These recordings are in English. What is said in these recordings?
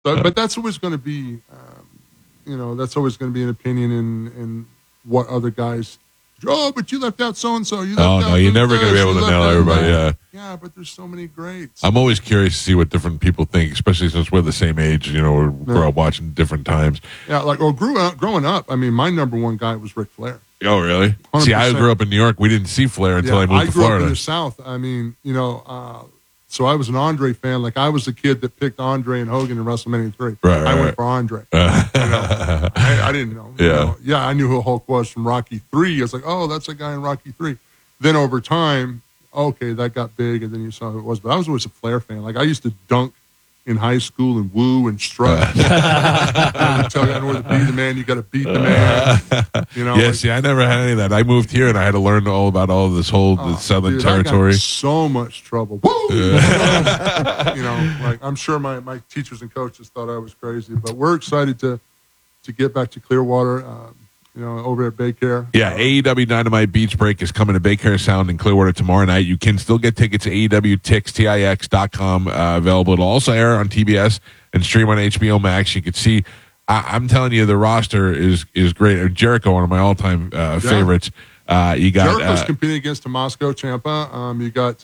But that's always going to be, that's always going to be an opinion in what other guys. Oh, but you left out so and so. You're never going to be able to nail everybody. Yeah, but there's so many greats. I'm always curious to see what different people think, especially since we're the same age. Or grew up watching different times. Yeah, growing up. I mean, my number one guy was Ric Flair. Oh, really? 100%. See, I grew up in New York. We didn't see Flair until I moved to Florida. I grew up in the South. I mean, so I was an Andre fan. Like, I was the kid that picked Andre and Hogan in WrestleMania 3. I went for Andre. I didn't know. I knew who Hulk was from Rocky 3. I was like, oh, that's a guy in Rocky 3. Then over time, okay, that got big, and then you saw who it was. But I was always a Flair fan. Like, I used to dunk in high school and woo and strut. I tell you, I know where to be the man. You got to beat the man. See, I never had any of that. I moved here and I had to learn all about all of this whole the Southern territory. I got so much trouble. Woo! I'm sure my teachers and coaches thought I was crazy, but we're excited to get back to Clearwater. Over at Baycare. Yeah, AEW Dynamite Beach Break is coming to Baycare Sound in Clearwater tomorrow night. You can still get tickets at AEWTix.com available. It'll also air on TBS and stream on HBO Max. You can see, I'm telling you, the roster is great. Jericho, one of my all-time favorites. You got Jericho's competing against Tommaso Ciampa. You got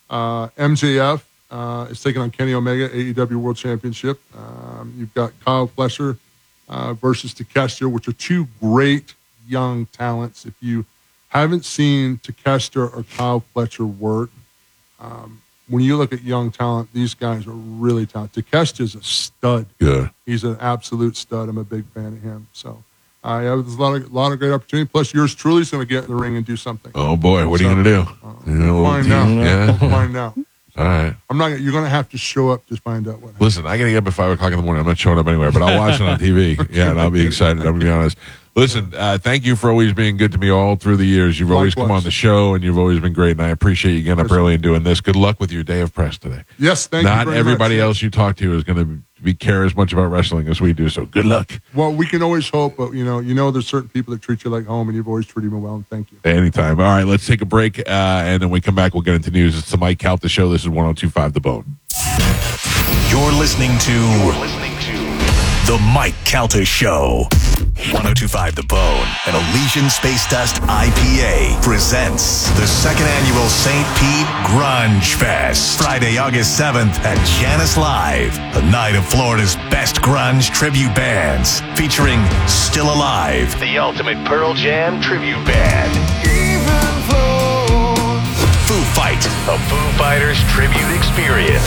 MJF is taking on Kenny Omega, AEW World Championship. You've got Kyle Fletcher versus Takeshita, which are two great young talents. If you haven't seen Takeshita or Kyle Fletcher work, when you look at young talent, these guys are really talented. Takeshita's a stud. Yeah, he's an absolute stud. I'm a big fan of him. So, there's a lot of great opportunity. Plus, yours truly is going to get in the ring and do something. Oh boy, what are you going to do? Find out. Yeah, find out. All right. You're going to have to show up to find out what happens. Listen, I got to get up at 5 o'clock in the morning. I'm not showing up anywhere, but I'll watch it on TV. Yeah, and I'll be excited. I'm going to be honest. Listen, thank you for always being good to me all through the years. You've always come on the show, and you've always been great, and I appreciate you getting up early and doing this. Good luck with your day of press today. Yes, thank you very much. Not everybody else you talk to is going to care as much about wrestling as we do, so good luck. Well, we can always hope, but there's certain people that treat you like home, and you've always treated me well, and thank you. Anytime. All right, let's take a break, and then we come back, we'll get into news. It's the Mike Calta Show. This is 102.5 The Bone. You're listening to The Mike Calta Show. 102.5 The Bone and Elysian Space Dust IPA presents the second annual St. Pete Grunge Fest. Friday, August 7th at Janice Live. A night of Florida's best grunge tribute bands featuring Still Alive, the ultimate Pearl Jam tribute band. Foo Fight, a Foo Fighters tribute experience.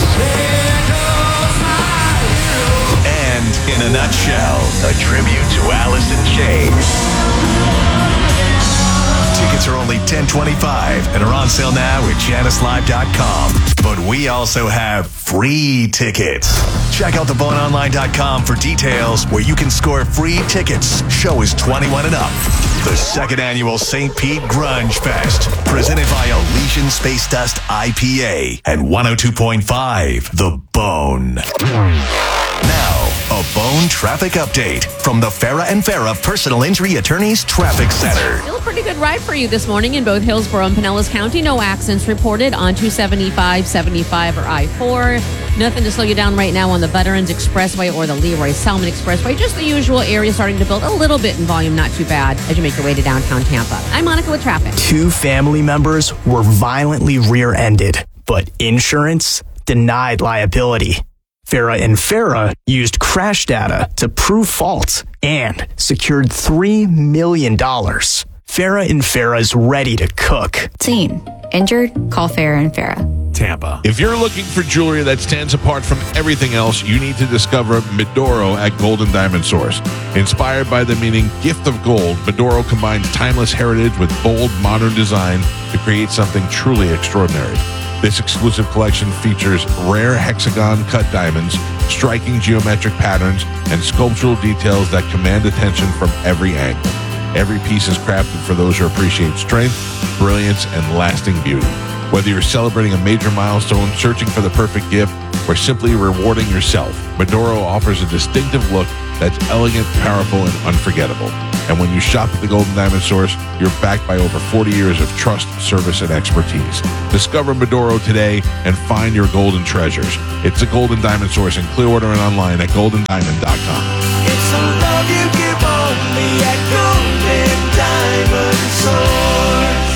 And in a nutshell, a tribute to Alice in Chains. Tickets are only $10.25 and are on sale now at JaniceLive.com. But we also have free tickets. Check out theboneonline.com for details where you can score free tickets. Show is 21 and up. The second annual St. Pete Grunge Fest, presented by Elysian Space Dust IPA and 102.5 The Bone. Now, a Bone traffic update from the Farah and Farah Personal Injury Attorneys Traffic Center. Still a pretty good ride for you this morning in both Hillsborough and Pinellas County. No accidents reported on 275, 75, or I-4. Nothing to slow you down right now on the Veterans Expressway or the Leroy Salmon Expressway. Just the usual area starting to build a little bit in volume, not too bad, as you make your way to downtown Tampa. I'm Monica with traffic. 2 family members were violently rear-ended, but insurance denied liability. Farah and Farah used crash data to prove fault and secured $3 million. Farah and Farah's ready to cook. Teen. Injured? Call Farah and Farah. Tampa. If you're looking for jewelry that stands apart from everything else, you need to discover Medoro at Golden Diamond Source. Inspired by the meaning gift of gold, Medoro combines timeless heritage with bold, modern design to create something truly extraordinary. This exclusive collection features rare hexagon-cut diamonds, striking geometric patterns, and sculptural details that command attention from every angle. Every piece is crafted for those who appreciate strength, brilliance, and lasting beauty. Whether you're celebrating a major milestone, searching for the perfect gift, or simply rewarding yourself, Medoro offers a distinctive look that's elegant, powerful, and unforgettable. And when you shop at the Golden Diamond Source, you're backed by over 40 years of trust, service, and expertise. Discover Medoro today and find your golden treasures. It's the Golden Diamond Source in Clearwater and online at goldendiamond.com. It's a love you give only at Golden Diamond Source.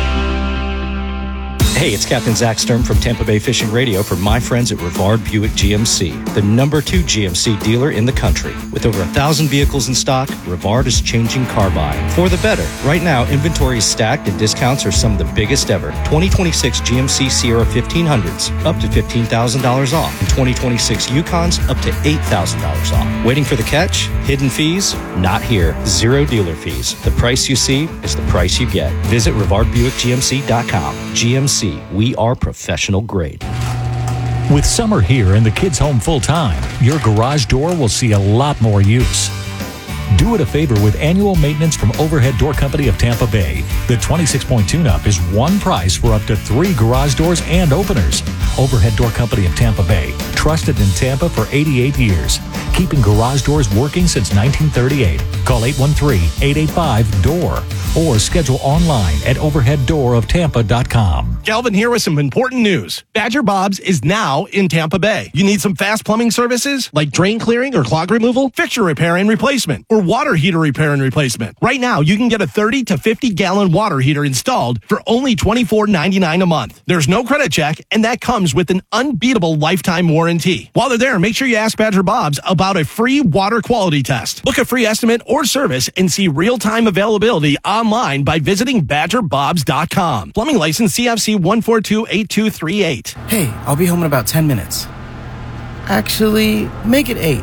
Hey, it's Captain Zach Sturm from Tampa Bay Fishing Radio for my friends at Rivard Buick GMC, the number 2 GMC dealer in the country. With over 1,000 vehicles in stock, Rivard is changing car buying for the better. Right now, inventory is stacked and discounts are some of the biggest ever. 2026 GMC Sierra 1500s, up to $15,000 off. And 2026 Yukons, up to $8,000 off. Waiting for the catch? Hidden fees? Not here. Zero dealer fees. The price you see is the price you get. Visit RivardBuickGMC.com. GMC. We are professional grade. With summer here and the kids home full time, your garage door will see a lot more use. Do it a favor with annual maintenance from Overhead Door Company of Tampa Bay. The 26-point tune-up is one price for up to 3 garage doors and openers. Overhead Door Company of Tampa Bay, trusted in Tampa for 88 years. Keeping garage doors working since 1938. Call 813-885-DOOR or schedule online at overheaddooroftampa.com. Galvin here with some important news. Badger Bob's is now in Tampa Bay. You need some fast plumbing services like drain clearing or clog removal, fixture repair and replacement, or water heater repair and replacement. Right now, you can get a 30 to 50-gallon water heater installed for only $24.99 a month. There's no credit check, and that comes with an unbeatable lifetime warranty. While they're there, make sure you ask Badger Bob's about a free water quality test. Book a free estimate or service and see real-time availability online by visiting badgerbobs.com. Plumbing license CFC 1428238. Hey, I'll be home in about 10 minutes. Actually, make it 8.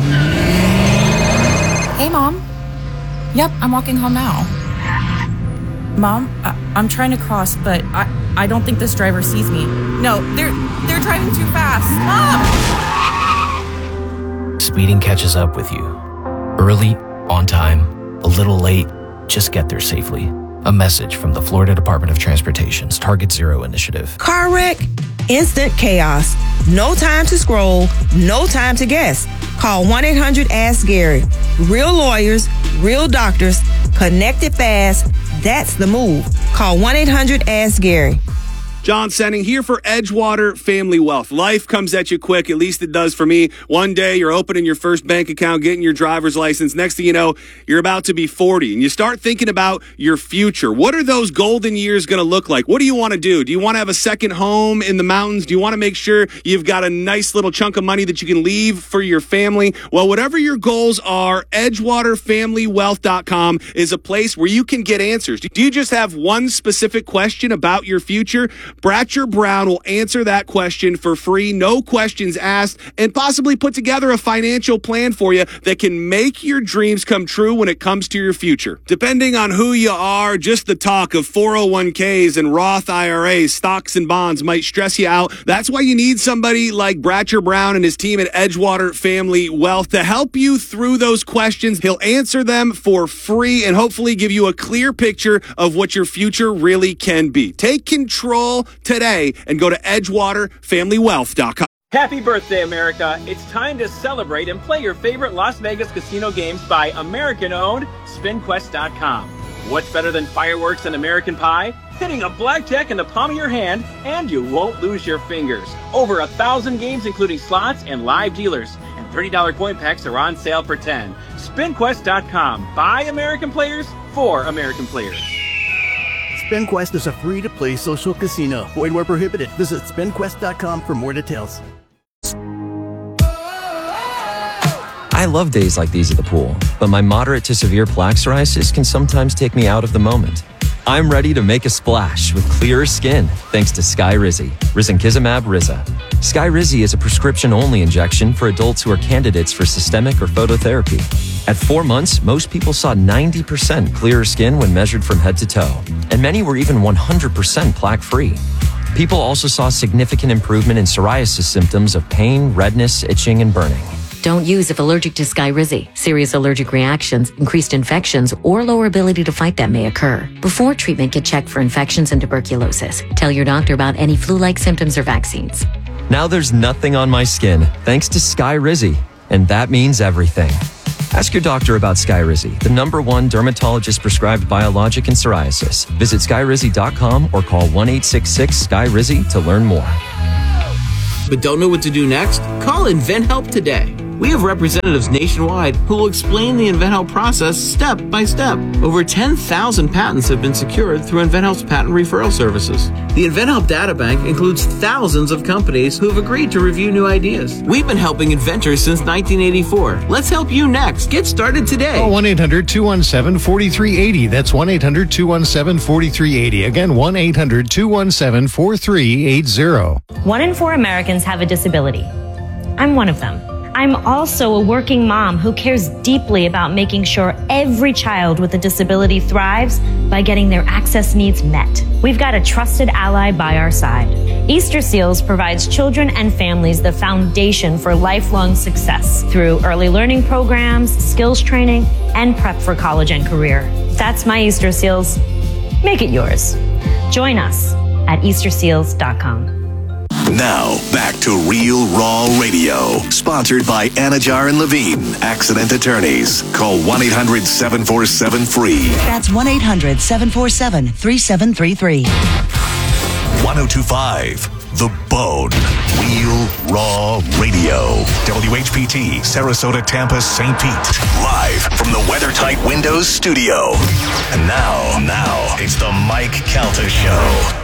Hey, Mom. Yep, I'm walking home now. Mom, I'm trying to cross, but I don't think this driver sees me. No, they're driving too fast. Mom! Speeding catches up with you. Early, on time, a little late, just get there safely. A message from the Florida Department of Transportation's Target Zero initiative. Car wreck? Instant chaos. No time to scroll, no time to guess. Call 1-800-ASK-GARY. Real lawyers, real doctors, connected fast. That's the move. Call 1-800-ASK-GARY. John Senning here for Edgewater Family Wealth. Life comes at you quick, at least it does for me. One day you're opening your first bank account, getting your driver's license. Next thing you know, you're about to be 40 and you start thinking about your future. What are those golden years going to look like? What do you want to do? Do you want to have a second home in the mountains? Do you want to make sure you've got a nice little chunk of money that you can leave for your family? Well, whatever your goals are, EdgewaterFamilyWealth.com is a place where you can get answers. Do you just have one specific question about your future? Bratcher Brown will answer that question for free, no questions asked, and possibly put together a financial plan for you that can make your dreams come true when it comes to your future. Depending on who you are, just the talk of 401ks and Roth IRAs, stocks and bonds might stress you out. That's why you need somebody like Bratcher Brown and his team at Edgewater Family Wealth to help you through those questions. He'll answer them for free and hopefully give you a clear picture of what your future really can be. Take control today and go to EdgewaterFamilyWealth.com. Happy birthday, America. It's time to celebrate and play your favorite Las Vegas casino games by American-owned SpinQuest.com. What's better than fireworks and American Pie? Hitting a blackjack in the palm of your hand, and you won't lose your fingers. Over 1,000 games, including slots and live dealers. And $30 coin packs are on sale for $10. SpinQuest.com. By American players, for American players. SpinQuest is a free-to-play social casino. Void where prohibited. Visit SpinQuest.com for more details. I love days like these at the pool, but my moderate to severe plaque psoriasis can sometimes take me out of the moment. I'm ready to make a splash with clearer skin thanks to Skyrizi, risankizumab Riza. Skyrizi is a prescription-only injection for adults who are candidates for systemic or phototherapy. At 4 months, most people saw 90% clearer skin when measured from head to toe, and many were even 100% plaque-free. People also saw significant improvement in psoriasis symptoms of pain, redness, itching, and burning. Don't use if allergic to Skyrizi. Serious allergic reactions, increased infections, or lower ability to fight them may occur. Before treatment, get checked for infections and tuberculosis. Tell your doctor about any flu-like symptoms or vaccines. Now there's nothing on my skin thanks to Skyrizi, and that means everything. Ask your doctor about Skyrizi, the #1 dermatologist-prescribed biologic in psoriasis. Visit skyrizi.com or call 1-866-SKY-RIZZI to learn more. But don't know what to do next? Call InventHelp today. We have representatives nationwide who will explain the InventHelp process step by step. Over 10,000 patents have been secured through InventHelp's patent referral services. The InventHelp data bank includes thousands of companies who have agreed to review new ideas. We've been helping inventors since 1984. Let's help you next. Get started today. Call 1-800-217-4380. That's 1-800-217-4380. Again, 1-800-217-4380. 1 in 4 Americans have a disability. I'm one of them. I'm also a working mom who cares deeply about making sure every child with a disability thrives by getting their access needs met. We've got a trusted ally by our side. Easter Seals provides children and families the foundation for lifelong success through early learning programs, skills training, and prep for college and career. That's my Easter Seals. Make it yours. Join us at easterseals.com. Now, back to Real Raw Radio. Sponsored by Anajar and Levine, Accident Attorneys. Call 1-800-747-FREE. That's 1-800-747-3733. 1025, The Bone. Real Raw Radio. WHPT, Sarasota, Tampa, St. Pete. Live from the WeatherTight Windows studio. And now, it's the Mike Calta Show.